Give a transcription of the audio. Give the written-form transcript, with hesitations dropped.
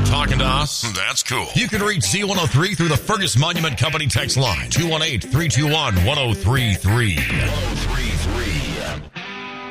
talking to us? That's cool. You can reach Z103 through the Fergus Monument Company text line, 218-321-1033.